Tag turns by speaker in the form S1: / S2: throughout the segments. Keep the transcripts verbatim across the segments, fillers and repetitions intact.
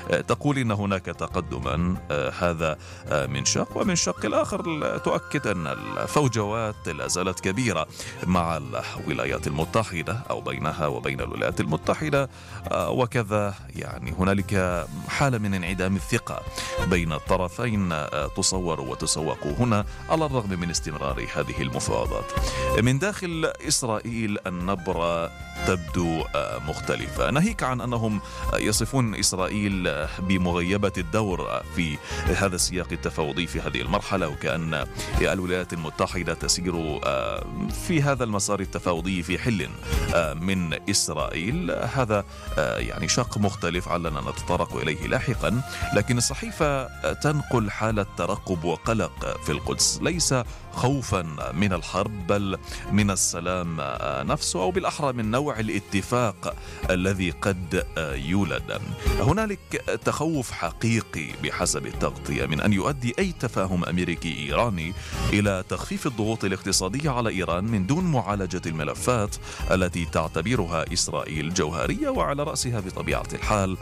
S1: تقول إن هناك تقدما، هذا من شق، ومن شق الآخر تؤكد أن الفوجوات لا زالت كبيرة مع الولايات المتحدة أو بينها وبين الولايات المتحدة، وكذا يعني هنالك حالة من انعدام الثقة بين الطرفين تصور وتسوق هنا على الرغم من استمرار هذه المفاوضات. من داخل إسرائيل النبرة تبدو مختلفة، ناهيك عن أنهم يصفون إسرائيل بمغيبة الدور في هذا السياق التفاوضي في هذه المرحلة، وكأن الولايات المتحدة تسير في هذا المسار التفاوضي في حل من إسرائيل. هذا يعني شق مختلف علنا نتطرق إليه لاحقا، لكن الصحيفة تنقل حالة ترقب وقلق في القدس، ليس خوفا من الحرب بل من السلام نفسه، أو بالأحرى من نوع الاتفاق الذي قد يولد. هنالك تخوف حقيقي بحسب التغطية من أن يؤدي أي تفاهم أمريكي إيراني إلى تخفيف الضغوط الاقتصادية على إيران من دون معالجة الملفات التي تعتبرها إسرائيل جوهرية، وعلى رأسها بطبيعة الحال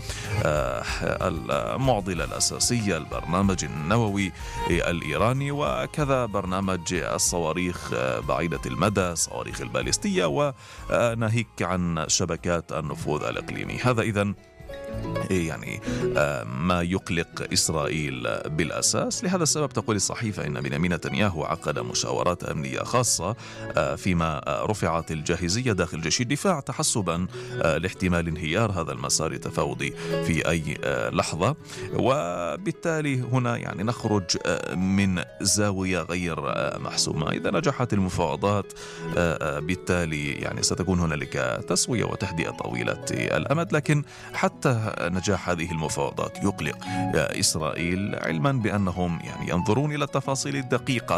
S1: المعضلة الأساسية البرنامج النووي الإيراني، وكذا برنامج الصواريخ بعيدة المدى، صواريخ الباليستية، وناهيك عن شبكات النفوذ الإقليمي. هذا إذن يعني ما يقلق إسرائيل بالأساس. لهذا السبب تقول الصحيفة إن بنيامين نتنياهو عقد مشاورات أمنية خاصة فيما رفعت الجاهزية داخل جيش الدفاع تحسبا لاحتمال انهيار هذا المسار التفاوضي في أي لحظة، وبالتالي هنا يعني نخرج من زاوية غير محسومة. إذا نجحت المفاوضات بالتالي يعني ستكون هنالك تسوية وتهدئة طويلة الأمد، لكن حتى نجاح هذه المفاوضات يقلق إسرائيل، علما بأنهم يعني ينظرون إلى التفاصيل الدقيقة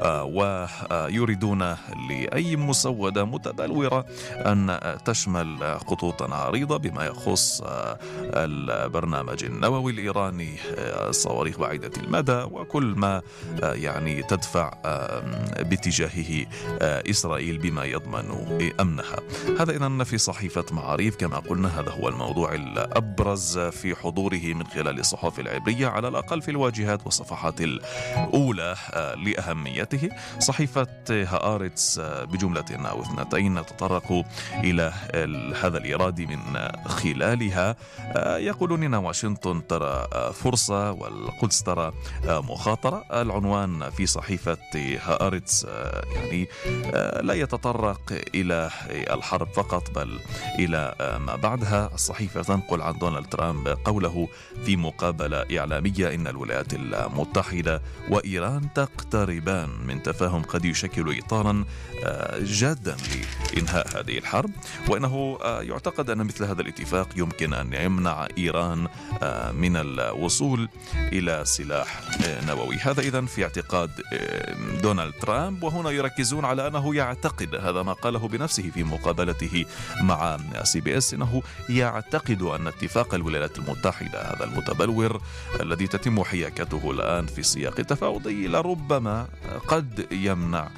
S1: ويريدون لأي مسودة متبلورة أن تشمل خطوطا عريضة بما يخص البرنامج النووي الإيراني، الصواريخ بعيدة المدى، وكل ما يعني تدفع باتجاهه إسرائيل بما يضمن أمنها. هذا إذن في صحيفة معاريف كما قلنا، هذا هو الموضوع الأبرز في حضوره من خلال الصحف العبرية، على الأقل في الواجهات والصفحات الأولى لأهميته. صحيفة هآرتس بجملة أو اثنتين تطرق إلى هذا الإيراد من خلالها، يقولون إن واشنطن ترى فرصة والقدس ترى مخاطرة. العنوان في صحيفة هآرتس يعني لا يتطرق إلى الحرب فقط بل إلى ما بعدها. الصحيفة تنقل عن دونالد ترامب قوله في مقابلة إعلامية إن الولايات المتحدة وإيران تقتربان من تفاهم قد يشكل إطارا جادا لإنهاء هذه الحرب، وإنه يعتقد أن مثل هذا الاتفاق يمكن أن يمنع إيران من الوصول إلى سلاح نووي. هذا إذن في اعتقاد دونالد ترامب، وهنا يركزون على أنه يعتقد، هذا ما قاله بنفسه في مقابلته مع سي بي اس، أنه يعتقد أن اتفاق الولايات المتحدة هذا المتبلور الذي تتم حياكته الآن في السياق التفاوضي لربما قد يمنع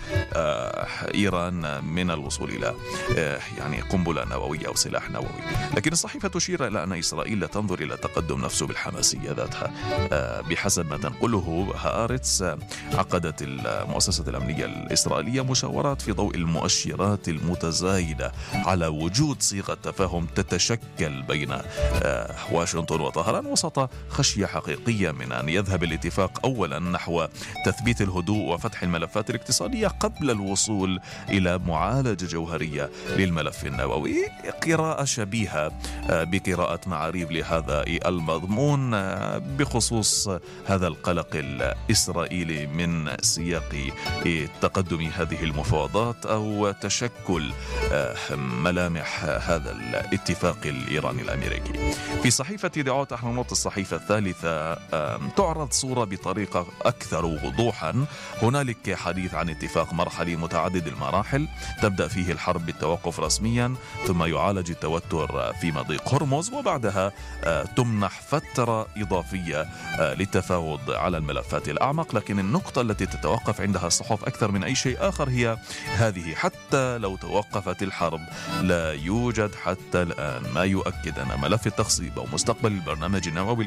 S1: إيران من الوصول إلى يعني قنبلة نووية أو سلاح نووي. لكن الصحيفة تشير إلى أن إسرائيل لا تنظر إلى التقدم نفسه بالحماسية ذاتها. بحسب ما تنقله هآرتس، عقدت المؤسسة الأمنية الإسرائيلية مشاورات في ضوء المؤشرات المتزايدة على وجود صيغة تفاهم تتشكل بين واشنطن وطهران وسط خشية حقيقية من أن يذهب الاتفاق أولا نحو تثبيت الهدوء وفتح الملفات الاقتصادية قبل الوصول إلى معالجة جوهرية للملف النووي. قراءة شبيهة بقراءة معاريف لهذا المضمون بخصوص هذا القلق الإسرائيلي من سياق تقدم هذه المفاوضات أو تشكل ملامح هذا الاتفاق الإيراني الأمريكي. في صحيفة دعوة أحرنوت الصحيفة الثالثة تعرض صورة بطريقة أكثر وضوحا. هنالك حديث عن اتفاق مرحلي متعدد المراحل تبدأ فيه الحرب بالتوقف رسميا، ثم يعالج التوتر في مضيق هرمز، وبعدها تمنح فترة إضافية للتفاوض على الملفات الأعمق. لكن النقطة التي تتوقف عندها الصحف أكثر من أي شيء آخر هي هذه: حتى لو توقفت الحرب لا يوجد حتى الآن ما يؤكد أن ملف التخصيب أو مستقبل البرنامج النووي